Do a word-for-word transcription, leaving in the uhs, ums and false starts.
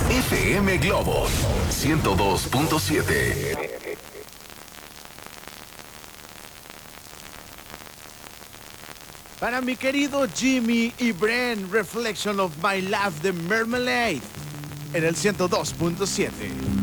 F M Globo ciento dos punto siete. Para mi querido Jimmy y Bren, Reflection of My Life de Marmalade en el ciento dos punto siete.